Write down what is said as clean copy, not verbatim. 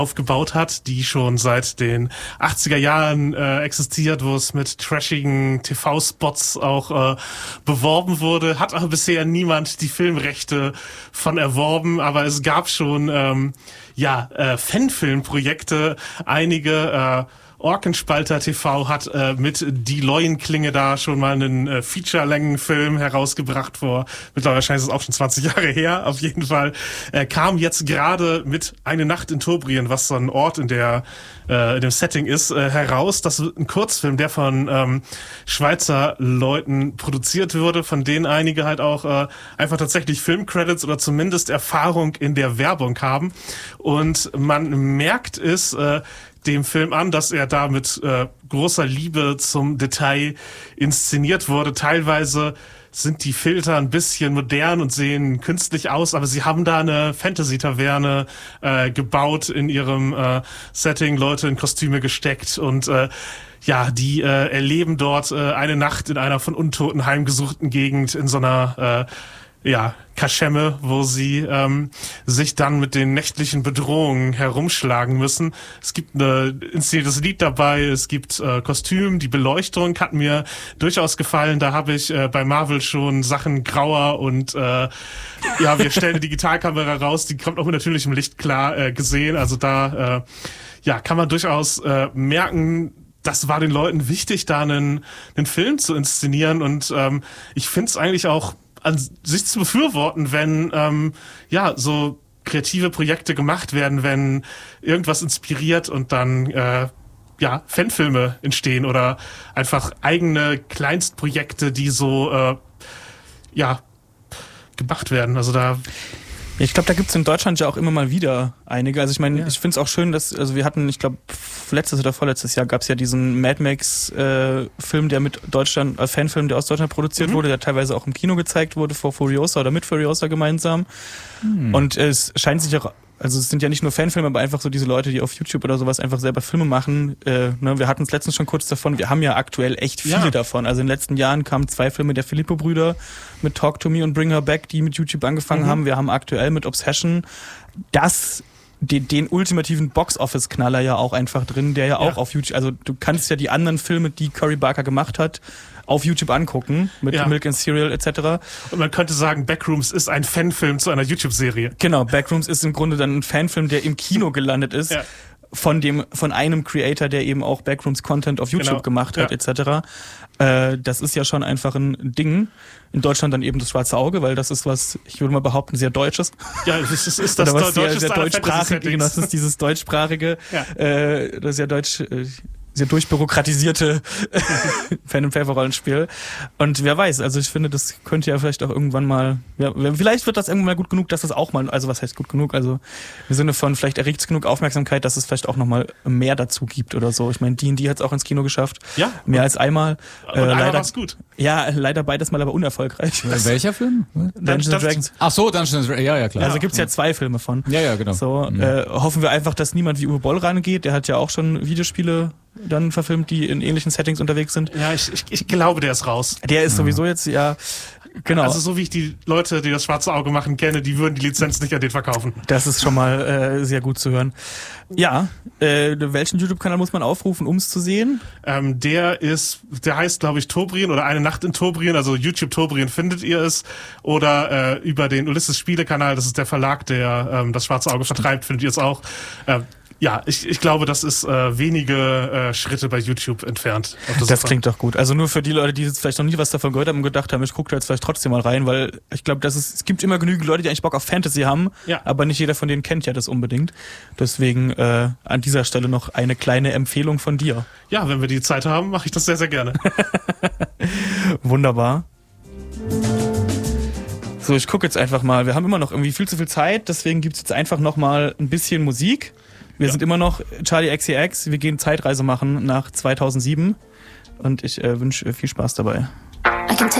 aufgebaut hat, die schon seit den 80er Jahren existiert, wo es mit trashigen TV-Spots auch beworben wurde. Hat aber bisher niemand die Filmrechte von erworben, aber es gab schon Fanfilmprojekte. Einige Orkenspalter TV hat mit Die Leuenklinge da schon mal einen Feature-Längen-Film herausgebracht mittlerweile wahrscheinlich ist es auch schon 20 Jahre her, auf jeden Fall. Kam jetzt gerade mit Eine Nacht in Tobrien, was so ein Ort in dem Setting ist, heraus. Das ist ein Kurzfilm, der von Schweizer Leuten produziert wurde, von denen einige halt auch einfach tatsächlich Filmcredits oder zumindest Erfahrung in der Werbung haben. Und man merkt es dem Film an, dass er da mit großer Liebe zum Detail inszeniert wurde. Teilweise sind die Filter ein bisschen modern und sehen künstlich aus, aber sie haben da eine Fantasy-Taverne gebaut in ihrem Setting, Leute in Kostüme gesteckt und die erleben dort eine Nacht in einer von Untoten heimgesuchten Gegend in so einer Kaschemme, wo sie sich dann mit den nächtlichen Bedrohungen herumschlagen müssen. Es gibt ein inszeniertes Lied dabei, es gibt Kostüm, die Beleuchtung hat mir durchaus gefallen. Da habe ich bei Marvel schon Sachen grauer und wir stellen eine Digitalkamera raus, die kommt auch mit natürlichem Licht klar gesehen. Also da kann man durchaus merken, das war den Leuten wichtig, da einen Film zu inszenieren und ich finde es eigentlich auch an sich zu befürworten, wenn so kreative Projekte gemacht werden, wenn irgendwas inspiriert und dann Fanfilme entstehen oder einfach eigene Kleinstprojekte, die so gemacht werden. Also da ich glaube, da gibt's in Deutschland ja auch immer mal wieder einige. Also ich meine, ich finde es auch schön, wir hatten, ich glaube, letztes oder vorletztes Jahr gab's ja diesen Mad Max Film, der mit Deutschland, Fanfilm, der aus Deutschland produziert wurde, der teilweise auch im Kino gezeigt wurde vor Furiosa oder mit Furiosa gemeinsam. Und es scheint sich auch, also es sind ja nicht nur Fanfilme, aber einfach so diese Leute, die auf YouTube oder sowas einfach selber Filme machen. Wir hatten es letztens schon kurz davon, wir haben ja aktuell echt viele davon. Also in den letzten Jahren kamen 2 Filme der Filippo-Brüder mit Talk to Me und Bring Her Back, die mit YouTube angefangen haben. Wir haben aktuell mit Obsession den ultimativen Box-Office-Knaller ja auch einfach drin, der ja auch auf YouTube, also du kannst ja die anderen Filme, die Cory Barker gemacht hat, auf YouTube angucken, mit Milk and Cereal etc. Und man könnte sagen, Backrooms ist ein Fanfilm zu einer YouTube-Serie. Genau, Backrooms ist im Grunde dann ein Fanfilm, der im Kino gelandet ist, von einem Creator, der eben auch Backrooms-Content auf YouTube gemacht hat etc. Das ist ja schon einfach ein Ding. In Deutschland dann eben das Schwarze Auge, weil das ist was, ich würde mal behaupten, sehr Deutsches. Ja, das ist das sehr deutschsprachige, das ist dieses deutschsprachige, das ist ja deutsch, sehr durchbürokratisierte Pen-and-Paper-Rollenspiel. Und wer weiß, also ich finde, das könnte ja vielleicht auch irgendwann mal, vielleicht wird das irgendwann mal gut genug, dass das auch mal, also was heißt gut genug, also im Sinne von, vielleicht erregt es genug Aufmerksamkeit, dass es vielleicht auch nochmal mehr dazu gibt oder so. Ich meine, D&D hat es auch ins Kino geschafft. Ja. Mehr als einmal. Und einmal war es gut. Ja, leider beides mal aber unerfolgreich. Welcher Film? Dungeons & Dragons. Ach so, Dungeons & Dragons, ja, klar. Also gibt's ja 2 Filme von. Ja, genau. So, hoffen wir einfach, dass niemand wie Uwe Boll rangeht. Der hat ja auch schon Videospiele dann verfilmt, die in ähnlichen Settings unterwegs sind. Ja, ich glaube, der ist raus. Der ist sowieso jetzt, genau. Also so wie ich die Leute, die das Schwarze Auge machen, kenne, die würden die Lizenz nicht an den verkaufen. Das ist schon mal sehr gut zu hören. Ja, welchen YouTube-Kanal muss man aufrufen, um es zu sehen? Der heißt, glaube ich, Tobrien oder Eine Nacht in Tobrien, also YouTube Tobrien findet ihr es. Oder über den Ulysses-Spiele-Kanal, das ist der Verlag, der das Schwarze Auge vertreibt, findet ihr es auch. Ich glaube, das ist wenige Schritte bei YouTube entfernt. Das klingt doch gut. Also nur für die Leute, die jetzt vielleicht noch nie was davon gehört haben und gedacht haben, ich gucke da jetzt vielleicht trotzdem mal rein, weil ich glaube, es gibt immer genügend Leute, die eigentlich Bock auf Fantasy haben, aber nicht jeder von denen kennt ja das unbedingt. Deswegen an dieser Stelle noch eine kleine Empfehlung von dir. Ja, wenn wir die Zeit haben, mache ich das sehr, sehr gerne. Wunderbar. So, ich gucke jetzt einfach mal. Wir haben immer noch irgendwie viel zu viel Zeit, deswegen gibt's jetzt einfach noch mal ein bisschen Musik. Wir sind immer noch Charli XCX. Wir gehen Zeitreise machen nach 2007 und ich wünsche viel Spaß dabei.